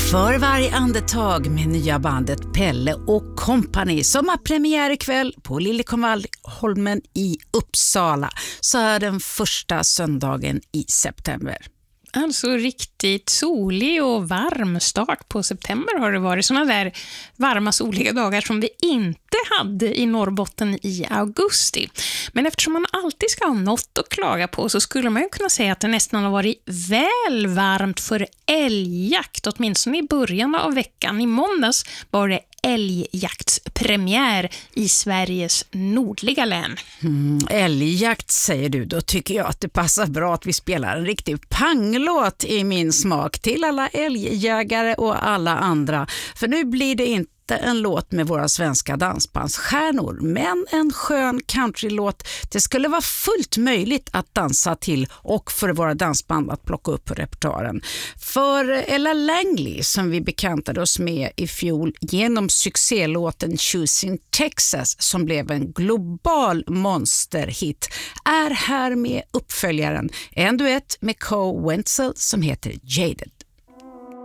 För varje andetag med nya bandet Pelle och Company som har premiär ikväll på Liljekonvalholmen i Uppsala, så är den första söndagen i september. Alltså riktigt solig och varm start på september har det varit. Såna där varma soliga dagar som vi inte hade i Norrbotten i augusti. Men eftersom man alltid ska ha något att klaga på, så skulle man ju kunna säga att det nästan har varit väl varmt för älgjakt, åtminstone i början av veckan. I måndags var det älgjaktspremiär i Sveriges nordliga län. Älgjakt säger du, då tycker jag att det passar bra att vi spelar en riktig panglåt i min smak till alla älgjägare och alla andra. För nu blir det inte en låt med våra svenska dansbandsstjärnor, men en skön countrylåt. Det skulle vara fullt möjligt att dansa till och för våra dansband att plocka upp på repertoaren. För Ella Langley, som vi bekantade oss med i fjol genom succélåten Choosing Texas, som blev en global monsterhit, är här med uppföljaren, en duett med Co Wenzel som heter Jaded.